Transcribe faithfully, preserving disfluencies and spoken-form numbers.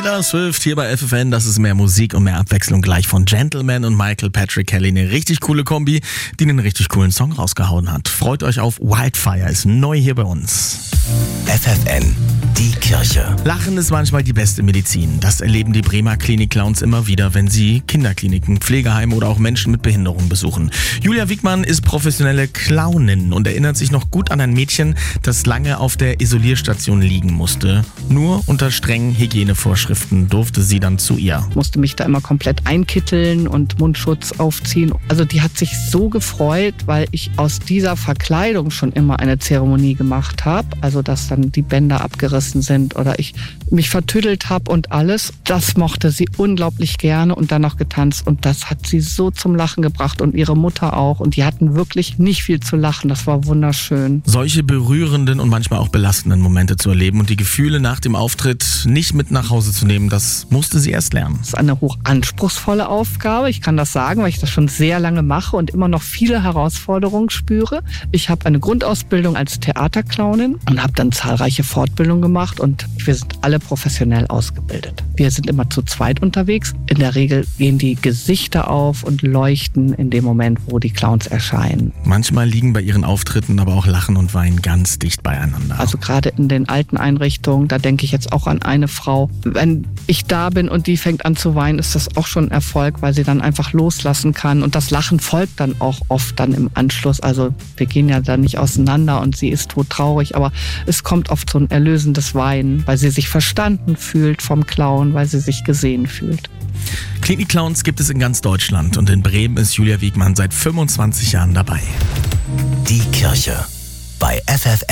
Taylor Swift hier bei F F N, das ist mehr Musik und mehr Abwechslung gleich von Gentleman und Michael Patrick Kelly. Eine richtig coole Kombi, die einen richtig coolen Song rausgehauen hat. Freut euch auf Wildfire, ist neu hier bei uns. F F N, die Kirche. Lachen ist manchmal die beste Medizin. Das erleben die Bremer Klinik-Clowns immer wieder, wenn sie Kinderkliniken, Pflegeheime oder auch Menschen mit Behinderung besuchen. Julia Wiegmann ist professionelle Clownin und erinnert sich noch gut an ein Mädchen, das lange auf der Isolierstation liegen musste. Nur unter strengen Hygienevorschriften durfte sie dann zu ihr. Musste mich da immer komplett einkitteln und Mundschutz aufziehen. Also die hat sich so gefreut, weil ich aus dieser Verkleidung schon immer eine Zeremonie gemacht habe. Also dass dann die Bänder abgerissen sind oder ich mich vertüdelt habe und alles. Das mochte sie unglaublich gerne und dann noch getanzt. Und das hat sie so zum Lachen gebracht und ihre Mutter auch. Und die hatten wirklich nicht viel zu lachen. Das war wunderschön. Solche berührenden und manchmal auch belastenden Momente zu erleben und die Gefühle nach dem Auftritt nicht mit nach Hause zu nehmen, das musste sie erst lernen. Das ist eine hochanspruchsvolle Aufgabe. Ich kann das sagen, weil ich das schon sehr lange mache und immer noch viele Herausforderungen spüre. Ich habe eine Grundausbildung als Theaterclownin und habe dann zahlreiche Fortbildungen gemacht und wir sind alle professionell ausgebildet. Wir sind immer zu zweit unterwegs. In der Regel gehen die Gesichter auf und leuchten in dem Moment, wo die Clowns erscheinen. Manchmal liegen bei ihren Auftritten aber auch Lachen und Weinen ganz dicht beieinander. Also gerade in den alten Einrichtungen, da denke ich jetzt auch an eine Frau. Wenn ich da bin und die fängt an zu weinen, ist das auch schon ein Erfolg, weil sie dann einfach loslassen kann. Und das Lachen folgt dann auch oft dann im Anschluss. Also wir gehen ja dann nicht auseinander und sie ist todtraurig, aber es kommt oft so ein erlösendes Weinen, weil sie sich verstanden fühlt vom Clown, weil sie sich gesehen fühlt. Klinik-Clowns gibt es in ganz Deutschland und in Bremen ist Julia Wiegmann seit fünfundzwanzig Jahren dabei. Die Kirche bei F F N.